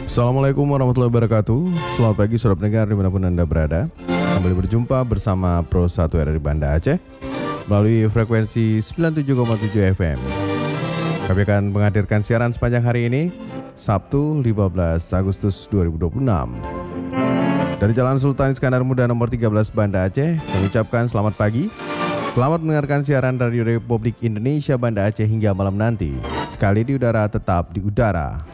Assalamualaikum warahmatullahi wabarakatuh. Selamat pagi saudara pendengar dimanapun Anda berada. Kembali berjumpa bersama Pro 1 RRI Banda Aceh melalui frekuensi 97,7 FM. Kami akan menghadirkan siaran sepanjang hari ini, Sabtu 15 Agustus 2026. Dari Jalan Sultan Iskandar Muda nomor 13 Banda Aceh, mengucapkan selamat pagi. Selamat mendengarkan siaran Radio Republik Indonesia Banda Aceh hingga malam nanti. Sekali di udara, tetap di udara.